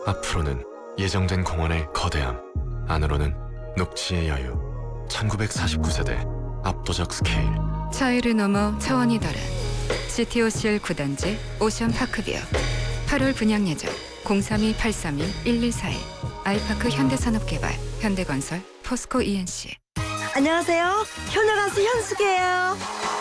앞으로는 예정된 공원의 거대함, 안으로는 녹지의 여유. 1949세대 압도적 스케일. 차이를 넘어 차원이 다른 GTOCL 9단지 오션파크뷰. 8월 분양 예정 032-832-1141. 아이파크 현대산업개발, 현대건설, 포스코 ENC. 안녕하세요. 현아가수 현숙이에요.